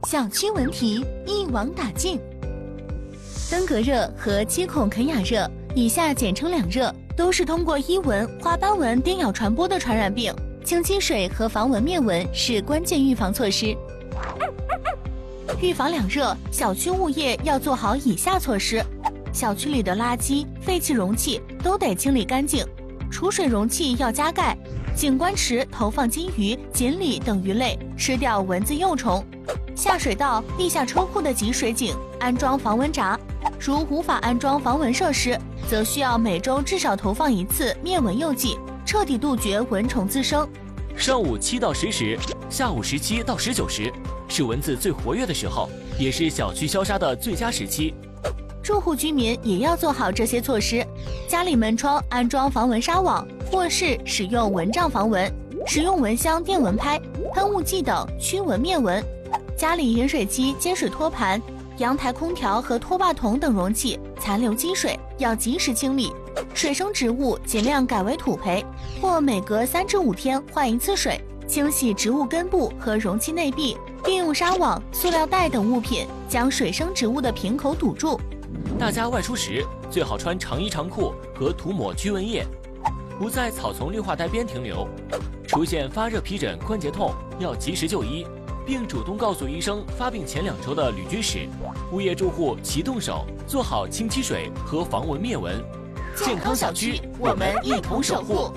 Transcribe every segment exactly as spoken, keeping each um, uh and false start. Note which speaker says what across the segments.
Speaker 1: 小区文题一网打尽。登革热和基孔肯雅热，以下简称两热，都是通过伊蚊、花斑蚊叮咬传播的传染病。清积水和防蚊灭蚊是关键预防措施。预防两热，小区物业要做好以下措施：小区里的垃圾、废弃容器都得清理干净，储水容器要加盖，景观池投放金鱼、锦鲤等鱼类，吃掉蚊子幼虫。下水道、地下车库的集水井安装防蚊闸，如无法安装防蚊设施，则需要每周至少投放一次灭蚊诱剂，彻底杜绝蚊虫滋生。
Speaker 2: 上午七到十时，下午十七到十九时是蚊子最活跃的时候，也是小区消杀的最佳时期。
Speaker 1: 住户居民也要做好这些措施，家里门窗安装防蚊纱网，卧室使用蚊帐防蚊，使用蚊香、电蚊拍、喷雾剂等驱蚊灭蚊。家里饮水机、接水托盘、阳台空调和拖把桶等容器残留积水要及时清理，水生植物尽量改为土培，或每隔三至五天换一次水，清洗植物根部和容器内壁，并用纱网、塑料袋等物品将水生植物的瓶口堵住。
Speaker 2: 大家外出时最好穿长衣长裤和涂抹驱蚊液，不在草丛绿化带边停留。出现发热、皮疹、关节痛要及时就医，并主动告诉医生发病前两周的旅居史。物业住户齐动手，做好清积水和防蚊灭蚊。健康小区，我们一同守护。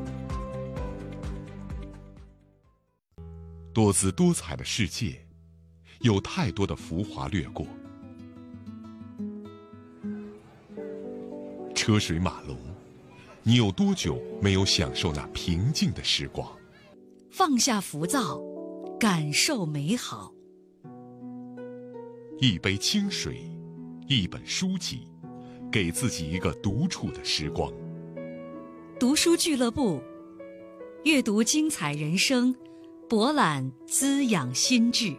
Speaker 3: 多姿多彩的世界，有太多的浮华掠过。车水马龙，你有多久没有享受那平静的时光？
Speaker 4: 放下浮躁，感受美好。
Speaker 3: 一杯清水，一本书籍，给自己一个独处的时光。
Speaker 4: 读书俱乐部，阅读精彩人生，博览滋养心智。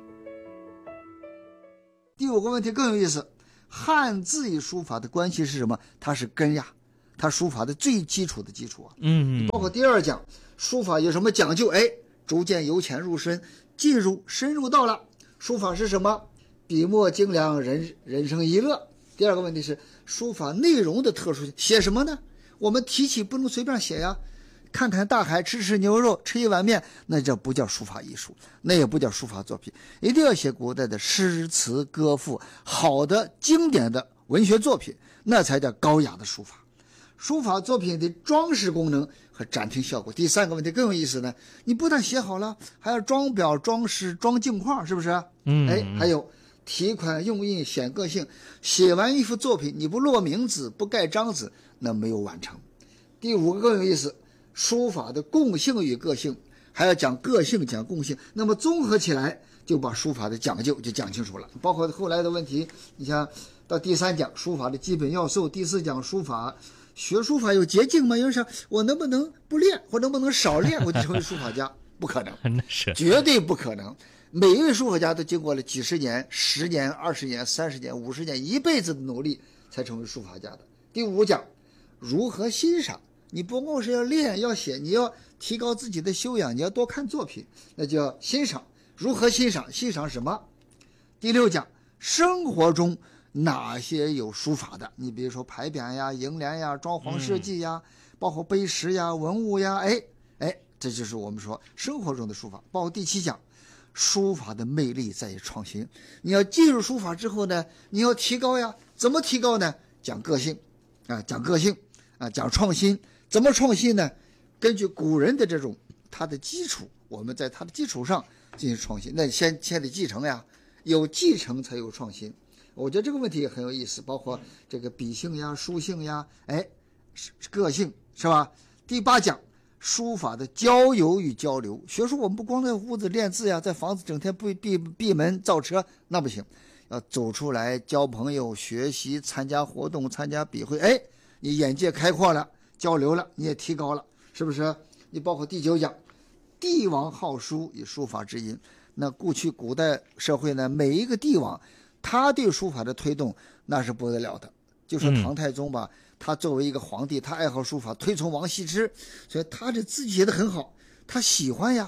Speaker 5: 第五个问题更有意思，汉字与书法的关系是什么？它是根呀，它书法的最基础的基础啊。
Speaker 2: 嗯，
Speaker 5: 包括第二讲，书法有什么讲究？哎，逐渐由浅入深，进入深入到了。书法是什么？笔墨精良，人人生一乐。第二个问题是书法内容的特殊性，写什么呢？我们提起不能随便写呀。看看大海，吃吃牛肉，吃一碗面，那这不叫书法艺术，那也不叫书法作品。一定要写古代的诗词歌赋，好的经典的文学作品，那才叫高雅的书法。书法作品的装饰功能和展厅效果。第三个问题更有意思呢，你不但写好了，还要装裱、装饰、装镜框，是不是？
Speaker 2: 嗯，
Speaker 5: 哎，还有题款用印显个性。写完一幅作品，你不落名字，不盖章子，那没有完成。第五个更有意思，书法的共性与个性，还要讲个性讲共性，那么综合起来就把书法的讲究就讲清楚了。包括后来的问题，你像到第三讲书法的基本要素，第四讲书法学书法有捷径吗？有人说我能不能不练，或能不能少练我就成为书法家？不可能，
Speaker 2: 那是
Speaker 5: 绝对不可能。每一位书法家都经过了几十年、十年、二十年、三十年、五十年、一辈子的努力才成为书法家的。第五讲如何欣赏，你不光是要练要写，你要提高自己的修养，你要多看作品，那就要欣赏。如何欣赏？欣赏什么？第六讲生活中哪些有书法的，你比如说牌匾呀、楹联呀、装潢设计呀、嗯、包括碑石呀、文物呀，哎哎，这就是我们说生活中的书法。包括第七讲书法的魅力在于创新，你要进入书法之后呢，你要提高呀，怎么提高呢？讲个性啊，讲个性啊，讲创新。怎么创新呢？根据古人的这种他的基础，我们在他的基础上进行创新，那先先得继承呀，有继承才有创新。我觉得这个问题也很有意思，包括这个笔性呀、书性呀，哎，个性是吧？第八讲书法的交友与交流。学书我们不光在屋子练字呀，在房子整天闭闭闭门造车，那不行，要走出来交朋友、学习、参加活动、参加笔会，哎，你眼界开阔了，交流了，你也提高了，是不是？你包括第九讲帝王好书以书法之音。那过去古代社会呢，每一个帝王他对书法的推动那是不得了的。就说唐太宗吧、嗯、他作为一个皇帝，他爱好书法，推崇王羲之，所以他的字写得很好，他喜欢呀，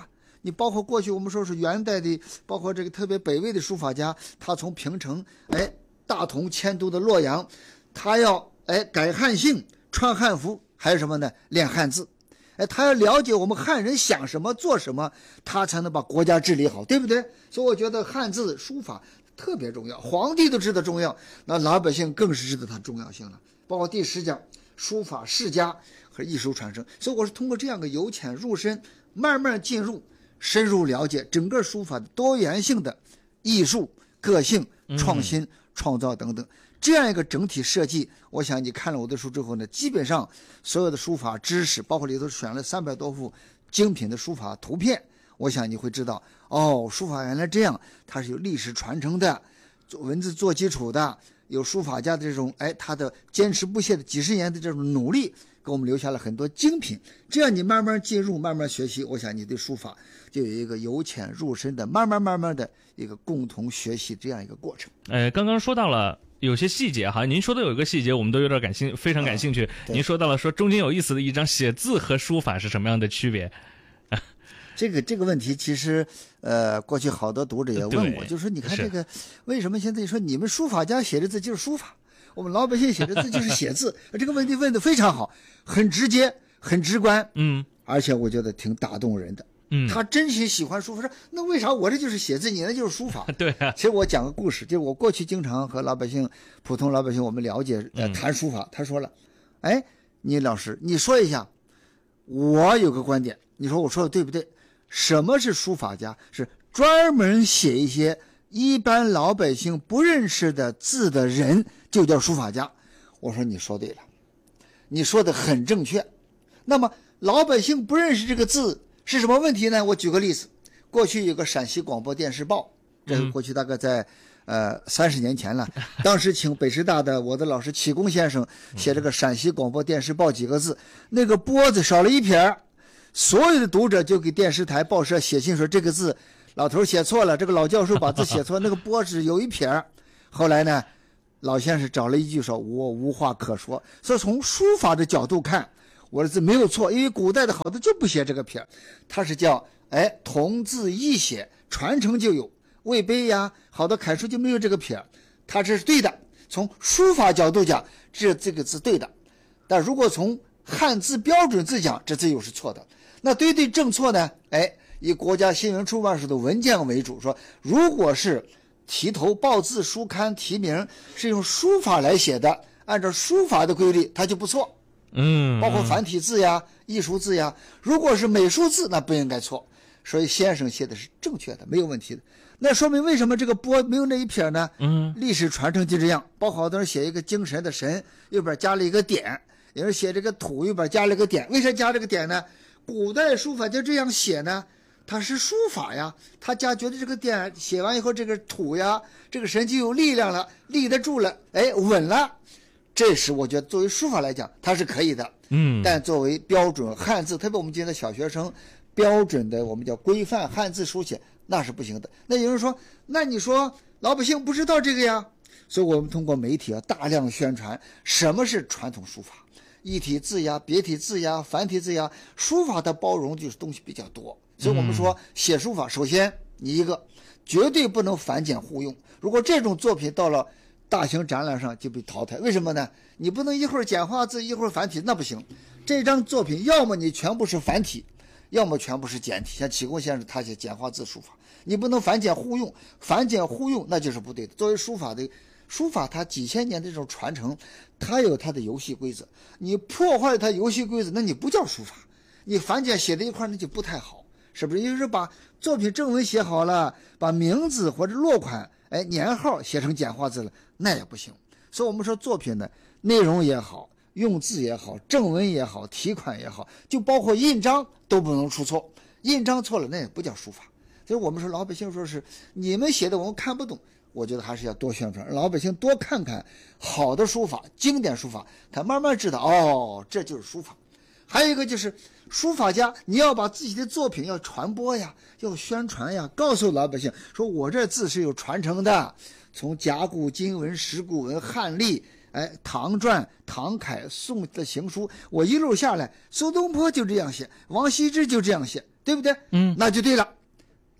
Speaker 5: 你包括过去我们说是元代的，包括这个特别北魏的书法家，他从平城哎大同迁都的洛阳，他要哎改汉姓、穿汉服，还有什么呢？练汉字。哎，他要了解我们汉人想什么做什么，他才能把国家治理好，对不对？所以我觉得汉字书法特别重要，皇帝都知道重要，那老百姓更是知道它重要性了。包括第十讲书法世家和艺术传承，所以我是通过这样的由浅入深，慢慢进入，深入了解整个书法的多元性的艺术、个性、创新、嗯、创造等等。这样一个整体设计，我想你看了我的书之后呢，基本上所有的书法知识，包括里头选了三百多幅精品的书法图片，我想你会知道，哦，书法原来这样，它是有历史传承的，文字做基础的，有书法家的这种，哎，他的坚持不懈的几十年的这种努力，给我们留下了很多精品。这样你慢慢进入，慢慢学习，我想你对书法就有一个由浅入深的，慢慢慢慢的一个共同学习这样一个过程。
Speaker 6: 呃，刚刚说到了有些细节哈，您说的有一个细节，我们都有点感兴，非常感兴趣。嗯、您说到了说中间有意思的一章，写字和书法是什么样的区别？
Speaker 5: 这个这个问题其实，呃，过去好多读者也问我，就说你看这个，为什么现在说你们书法家写的字就是书法，我们老百姓写的字就是写字？这个问题问得非常好，很直接，很直观，
Speaker 6: 嗯，
Speaker 5: 而且我觉得挺打动人的。
Speaker 6: 嗯，
Speaker 5: 他真心喜欢书法，说那为啥我这就是写字，你那就是书法？
Speaker 6: 对啊，
Speaker 5: 其实我讲个故事，就是我过去经常和老百姓、普通老百姓我们了解呃谈书法，他说了，哎，倪老师，你说一下，我有个观点，你说我说的对不对？什么是书法家？是专门写一些一般老百姓不认识的字的人，就叫书法家。我说你说对了，你说的很正确。那么老百姓不认识这个字是什么问题呢？我举个例子，过去有个陕西广播电视报，这个过去大概在、嗯、呃三十年前了，当时请北师大的我的老师启功先生写这个陕西广播电视报几个字，那个波字少了一撇，所有的读者就给电视台报社写信说这个字老头写错了，这个老教授把字写错，那个波只有一撇。后来呢，老先生找了一句说我无话可说。所以从书法的角度看，我的字没有错，因为古代的好多就不写这个撇，它是叫哎同字异写，传承就有，魏碑呀好多楷书就没有这个撇，它这是对的。从书法角度讲，这这个字对的，但如果从汉字标准字讲，这字又是错的。那对对正错呢？哎，以国家新闻出版社的文件为主，说如果是题头、报字、书刊、题名是用书法来写的，按照书法的规律，它就不错。
Speaker 6: 嗯，
Speaker 5: 包括繁体字呀、艺术字呀，如果是美术字，那不应该错。所以先生写的是正确的，没有问题的。那说明为什么这个波没有那一撇呢？
Speaker 6: 嗯，
Speaker 5: 历史传承就这样。包括好多人写一个精神的神，右边加了一个点；有人写这个土，右边加了一个点。为啥加这个点呢？古代书法就这样写呢，它是书法呀，他家觉得这个点写完以后，这个土呀，这个神就有力量了，立得住了，哎，稳了。这时我觉得作为书法来讲，它是可以的。
Speaker 6: 嗯，
Speaker 5: 但作为标准汉字，特别我们今天的小学生，标准的我们叫规范汉字书写，那是不行的。那有人说，那你说老百姓不知道这个呀？所以我们通过媒体啊大量宣传什么是传统书法。异体字呀、别体字呀、繁体字呀，书法的包容就是东西比较多，所以我们说写书法，首先你一个绝对不能繁简互用。如果这种作品到了大型展览上就被淘汰，为什么呢？你不能一会儿简化字一会儿繁体，那不行。这张作品要么你全部是繁体，要么全部是简体。像启功先生他写简化字书法，你不能繁简互用，繁简互用那就是不对的。作为书法的书法，它几千年的这种传承，它有它的游戏规则。你破坏它游戏规则，那你不叫书法。你繁简写在一块，那就不太好，是不是？也就是把作品正文写好了，把名字或者落款、哎年号写成简化字了，那也不行。所以我们说作品的内容也好，用字也好，正文也好，题款也好，就包括印章都不能出错。印章错了，那也不叫书法。所以我们说老百姓说是你们写的我们看不懂。我觉得还是要多宣传，让老百姓多看看好的书法、经典书法，他慢慢知道哦，这就是书法。还有一个就是书法家，你要把自己的作品要传播呀，要宣传呀，告诉老百姓说我这字是有传承的，从甲骨、金文、石鼓文、汉隶，哎，唐篆、唐楷、宋的行书，我一路下来，苏东坡就这样写，王羲之就这样写，对不对？
Speaker 6: 嗯，
Speaker 5: 那就对了。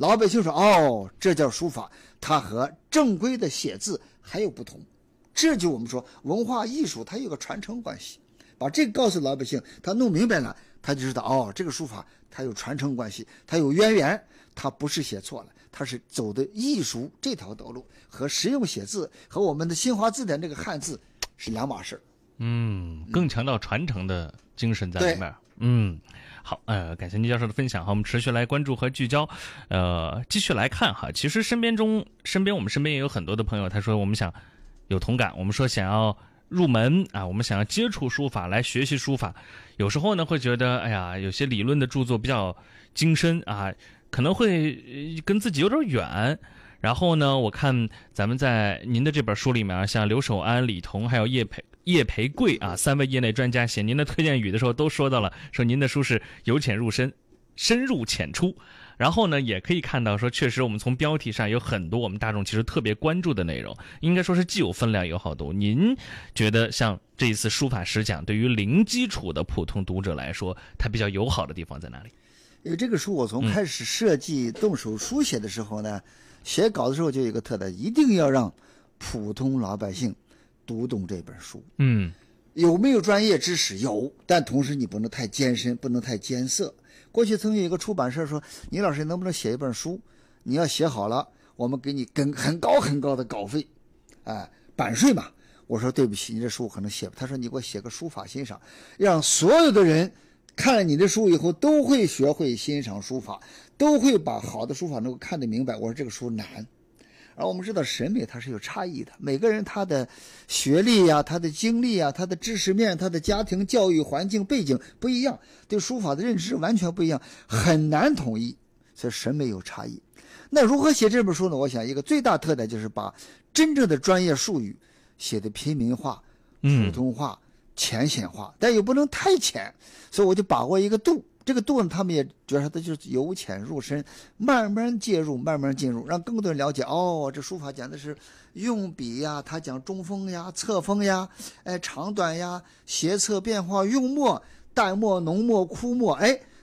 Speaker 5: 老百姓说哦，这叫书法，它和正规的写字还有不同。这就我们说文化艺术它有个传承关系，把这个告诉老百姓，他弄明白了，他就知道哦，这个书法它有传承关系，它有渊源，它不是写错了，它是走的艺术这条道路，和实用写字和我们的新华字典这个汉字是两码事。
Speaker 6: 嗯，更强调传承的精神在里面。嗯，好，呃，感谢倪教授的分享哈，我们持续来关注和聚焦，呃，继续来看哈。其实身边中，身边我们身边也有很多的朋友，他说我们想有同感，我们说想要入门啊，我们想要接触书法，来学习书法，有时候呢会觉得，哎呀，有些理论的著作比较精深啊，可能会跟自己有点远。然后呢，我看咱们在您的这本书里面，像刘守安、李彤还有叶培。叶培贵啊，三位业内专家写您的推荐语的时候都说到了，说您的书是由浅入深，深入浅出。然后呢，也可以看到说，确实我们从标题上有很多我们大众其实特别关注的内容，应该说是既有分量有好读。您觉得像这一次书法实讲，对于零基础的普通读者来说，它比较友好的地方在哪里？
Speaker 5: 因为这个书我从开始设计动手书写的时候呢，嗯、写稿的时候就有一个特点，一定要让普通老百姓读懂这本书。
Speaker 6: 嗯，
Speaker 5: 有没有专业知识？有，但同时你不能太艰深，不能太艰涩。过去曾经有一个出版社说，倪老师能不能写一本书，你要写好了，我们给你跟很高很高的稿费，哎，版税嘛。我说对不起，你这书可能写不。他说你给我写个书法欣赏，让所有的人看了你的书以后都会学会欣赏书法，都会把好的书法能够看得明白。我说这个书难。而我们知道审美它是有差异的，每个人他的学历呀、他的经历呀、他的知识面、他的家庭教育环境背景不一样，对书法的认知完全不一样，很难统一，所以审美有差异。那如何写这本书呢？我想一个最大特点就是把真正的专业术语写得平民化、普通话、浅显化，但又不能太浅，所以我就把握一个度。这个度呢，他们也觉得它就是由浅入深，慢慢介入，慢慢进入，让更多人了解。哦，这书法讲的是用笔呀，它讲中锋呀、侧锋呀，哎，长短呀、斜侧变化，用墨、淡墨、浓墨、枯墨，哎，